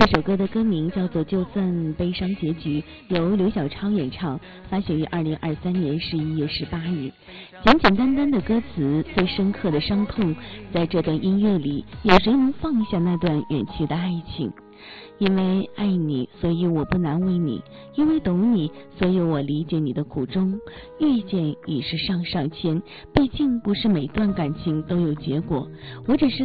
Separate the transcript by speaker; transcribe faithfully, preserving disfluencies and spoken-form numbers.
Speaker 1: 这首歌的歌名叫做《就算悲伤结局》，由刘小超演唱，发行于二零二三年十一月十八日。简简单单的歌词，最深刻的伤痛，在这段音乐里，有谁能放下那段远去的爱情？因为爱你，所以我不难为你；因为懂你，所以我理解你的苦衷。遇见已是上上签，毕竟不是每段感情都有结果。我只是